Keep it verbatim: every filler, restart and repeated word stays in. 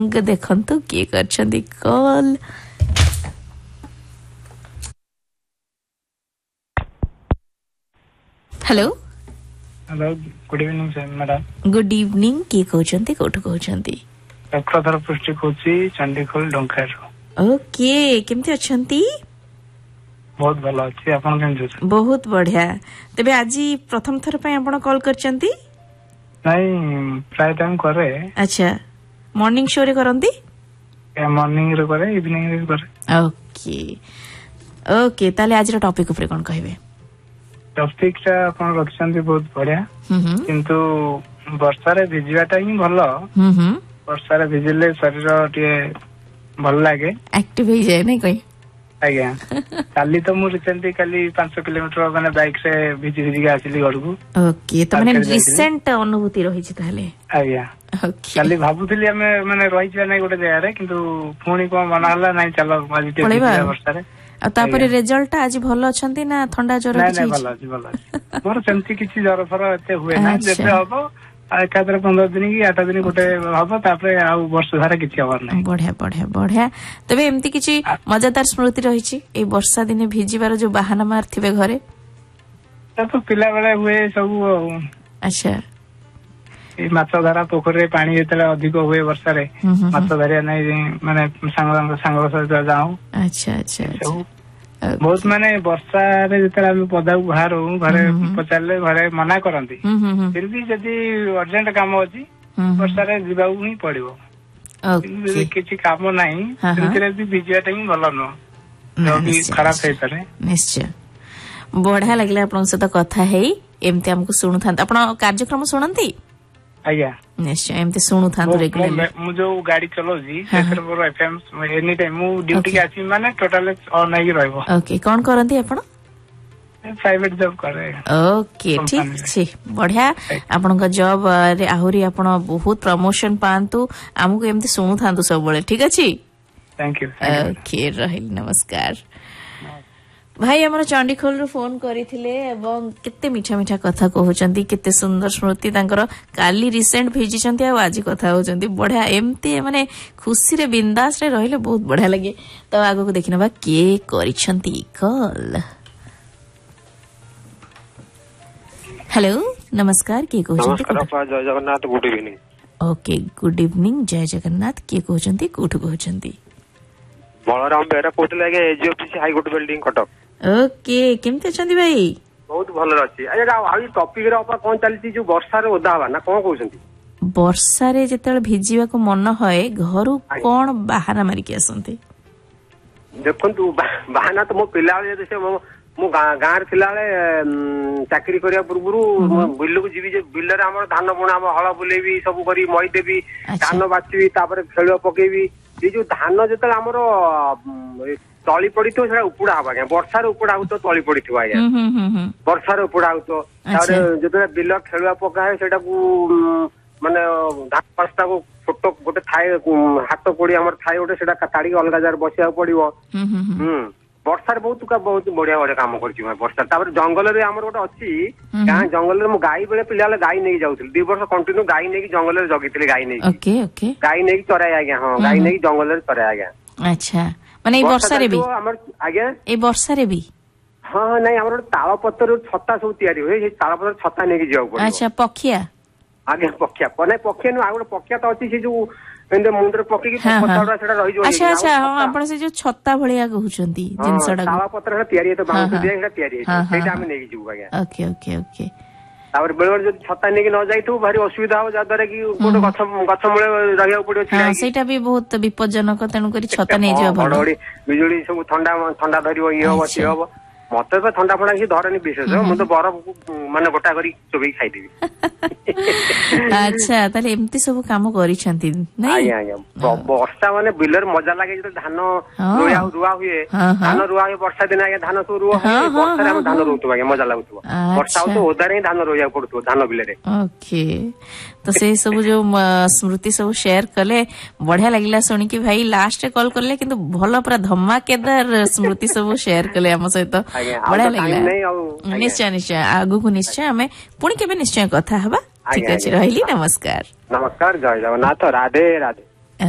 देखंतु किए करछंदी call. Hello hello good evening sir madam. Good evening किए कहउछंती कोठु कहउछंती? चक्रधर पृष्टि कोची चंडीखोल डोंखार। ओके केमती अछंती? बहुत भलो अछि आपण केमती छ? बहुत बढ़िया। तबे आज प्रथम थर पे आपण कॉल करछंती? नहीं प्राय टाइम करे। अच्छा मॉर्निंग शो रे करंती? ए मॉर्निंग रे करे इवनिंग रे करे। ओके ओके ताले आज रो टॉपिक ऊपर कोन कहबे? टॉपिक टा आपण रखछंती बहुत बढ़िया किंतु वर्षा रे भिजिबाटा ही भलो। हम हम वर्षा रे भिजिले शरीर टिए भल लागे एक्टिव हो जाए नहीं कोई। आज्ञा काली तो मु रिसेंटली काली पाँच सौ किलोमीटर माने बाइक से भिजी भिजी आसिली घर को। ओके तो माने रिसेंट अनुभूति रही छि ताले? आज्ञा ओके काली भाबुथिली हमें माने रही छ नै गोटे जगह रे किंतु पुणी को मना हला नै चलो आज टे वर्षा रे आ तापर रिजल्ट आज भलो अछंती ना ठंडा ज्वर अछि? नै नै भलो अछि भलो अछि मोर सेमती किछि ज्वर फर एते हुए ना जेते हबो एकादर पंद्रह दिन की आठ दिन गोटे हबो तापर आ वर्ष धारा किछि हबर नै। बढ़िया बढ़िया बढ़िया। तबे एमती किछि मजेदार स्मृति रही छि ए वर्षा दिने भिजिबार जो बहाना मार थिबे घरे? तो पिला बेले हुए सब। अच्छा ए माछ धारा पोखरे पानी जेतले अधिक हुए वर्षा रे माछ धरिया नै माने संग संग सहित जाऊ। अच्छा अच्छा बहुत माने वर्षा रे जेतले हम पदा बाहर हो घरे पचारले घरे मना करंती फिर भी जदी अर्जेंट काम अछि वर्षा रे जिबाउ ही पड़िबो। ओके किछि काम नाही सेतरे भी भिजियाटा ही भलो न जो भी खराब है तरे। निश्चय बढ़िया लागले आपन से त कथा हेई एमते हमको सुनु थांत आपन कार्यक्रम सुनंती? आज्ञा निश्चय एमते सुनु थांत रेगुलरली। मु जो गाड़ी चलो जी सेतर पर एफएम एनी टाइम मु ड्यूटी के आसी माने टोटल ऑन नहीं रहबो। ओके कोन करंती आपन? प्राइवेट जॉब करे। ओके ठीक छी बढ़िया आपन का जॉब रे आहुरी आपन बहुत प्रमोशन पांतु हमको एमते सुनु थांतु सब बळे ठीक अछि? Thank you. ओके रहिल नमस्कार। भाई हमर चंडीखोल रो फोन करिथिले एवं केते मीठा मीठा कथा कहउचंती केते सुंदर स्मृति तांकर काली रिसेंट भेजिचंती आ आज कथा होचंती बढ़िया एमती माने खुशी रे बिंदास रे रहिले बहुत बढ़िया लागे। तो आगो को देखिनबा के करिसंती कॉल। हेलो नमस्कार के कहउचंती? नमस्कार जय Jagannath good evening. Okay good evening जय जगन्नाथ के कहउचंती कोठु कहउचंती? बलराम बेरा कोटले आगे एजीओपीसी high court building Cuttack. Okay केमते अछंती भाई? बहुत भलो अछि। अरे आ टॉपिक रे अपन कोन चलती जो वर्षा रे ओदा हवा ना कोन कहउछंती? वर्षा रे जेतल भिजिबा को मन होय घरु कोन बाहर मारी के असंती? देखंतु बाहना तो मो पिला रे जैसे मो मो गां रे थिला रे चाकरी करिया पूर्वरु बिल्ल को जीवी जे बिल्ल रे हमर धान बुणा हम हळ बुलेबी सब करी मई देबी धान बाचबी तापर खेळ पकेबी ये जो धान जेतल हमर तली पड़ी तो सेटा उपुडा हबा के वर्षा रे उपुडा हो तो तली पड़ी थवा या वर्षा रे उपुडा हो तो तारे जेतले बिल्ल खेळवा पका है सेटा को माने धान पास्ता को फोटो गोटे थाए हाथ कोडी हमर थाए गोटे सेटा काटाडी अलगा जार बसिया पड़िबो। हम वर्षा रे बहुत का बहुत बढ़िया बढ़िया काम करछि मैं वर्षा तापर जंगल रे हमर गोटे अछि गां जंगल रे मु गाई बेले पिलाले गाई नै जाउथि दो वर्ष कंटिन्यू गाई नै जंगल रे जगितले गाई नै। ओके ओके गाई नै चराय आज्ञा। हां गाई नै जंगल रे चराय आज्ञा। अच्छा माने ए वर्षा रे भी हमर आज्ञा ए वर्षा रे भी हां हां नै हमर ताଳ पत्र छत्ता सब तयारी होय हे ताळ पत्र छत्ता नै जाउ पड़ो। अच्छा पखिया आज्ञा पखिया कोने पखिया न आ गोटे पखिया त अछि से जो एंदे मुंडर पकी की पत्ताडा सेटा रहि जो। अच्छा अच्छा हां आपण से जो छत्ता भलिया कहउचंती जिनसडा ताळ पत्र तयारी त बाउंस दिया सेटा तयारी सेटा हम नै जिउ आज्ञा। ओके ओके ओके तापर बेलर जो छत्ता नै न जाइथु भारी असुविधा हो जा दरे की गोटे गछ गछ मुळे रहिया पड़ियो छिड़ा। हां सेटा भी बहुत विपज्जनक तेनु करी छत्ता नै जिवा भलो। बडोडी बिजुली सब ठंडा ठंडा धरियो ये हो से हो मते तो ठंडा फडा की धरनी विशेष मु तो बरफ माने गोटा करी चोबई खाइ देबी। अच्छा ताले एम्ति सब काम करी छंती नै? आया आया वर्षा माने बिलर मजा लागे जे धान रोया रुआ हुए धान रुआ हुए वर्षा दिन आया धान सब रुआ हुए वर्षा रे हम धान रोतबा के मजा लागुतबो वर्षा तो ओदारे धान रोया पड़तो धान बिलरे। ओके तो से सब जो स्मृति सब शेयर कले बढ़िया लागला सुनी कि भाई लास्ट कॉल करले किंतु भलो पूरा धमाकेदार स्मृति सब शेयर कले हम सहित बढ़िया लागला। निश्चय निश्चय आगु को निश्चय हमें पुणी केबे निश्चय कथा हबा। ठीक अछि रहिली नमस्कार। नमस्कार जय जगन्नाथ राधे राधे।